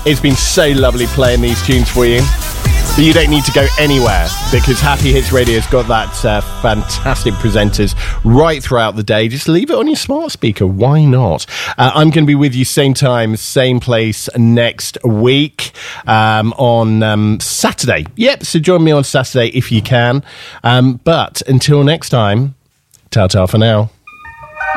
It's been so lovely playing these tunes for you. But you don't need to go anywhere because Happy Hits Radio's got that fantastic presenters right throughout the day. Just leave it on your smart speaker. Why not? I'm going to be with you same time, same place next week on Saturday. Yep, so join me on Saturday if you can. But until next time, ta-ta for now.